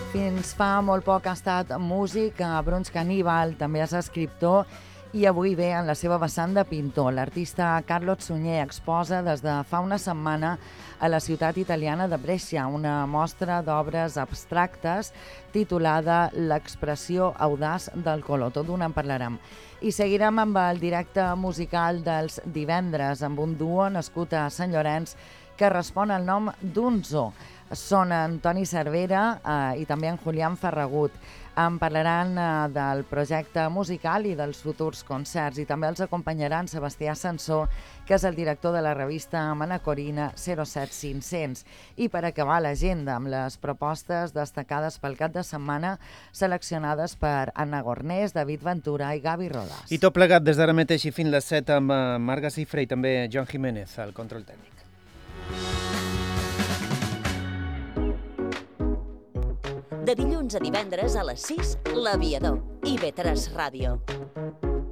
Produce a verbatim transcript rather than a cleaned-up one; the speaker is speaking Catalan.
Fins fa molt poc ha estat músic, Bruns Caníbal també és escriptor i avui ve en la seva vessant de pintor. L'artista Carlo Sunyer exposa des de fa una setmana a la ciutat italiana de Brescia una mostra d'obres abstractes titulada L'expressió audaç del color. Tot d'una en parlarem. I seguirem amb el directe musical dels divendres amb un duo nascut a Sant Llorenç que respon al nom d'Unzo. Són Antoni Cervera eh, i també en Julián Ferragut. En parlaran eh, del projecte musical i dels futurs concerts i també els acompanyaran Sebastià Sansó, que és el director de la revista Manacorina zero set cinc-cents. I per acabar l'agenda amb les propostes destacades pel cap de setmana seleccionades per Anna Gornés, David Ventura i Gavi Rodas. I tot plegat des d'ara mateix i fins les set amb Marga Cifre i també Joan Jiménez al control tècnic. De dilluns a divendres a les sis, L'Aviador, I V tres Ràdio.